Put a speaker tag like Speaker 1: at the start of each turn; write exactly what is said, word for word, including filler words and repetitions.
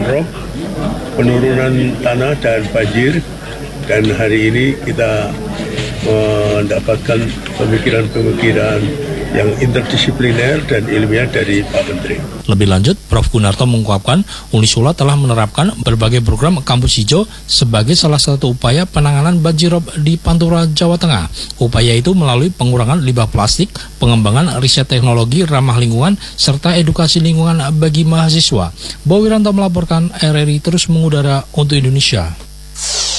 Speaker 1: rob, penurunan tanah dan banjir, dan hari ini kita mendapatkan pemikiran-pemikiran yang interdisipliner dan ilmiah dari Pak Menteri.
Speaker 2: Lebih lanjut, Profesor Gunarto mengungkapkan Unisula telah menerapkan berbagai program kampus hijau sebagai salah satu upaya penanganan banjirop di Pantura, Jawa Tengah. Upaya itu melalui pengurangan limbah plastik, pengembangan riset teknologi ramah lingkungan, serta edukasi lingkungan bagi mahasiswa. Bowiranto melaporkan, R R I terus mengudara untuk Indonesia.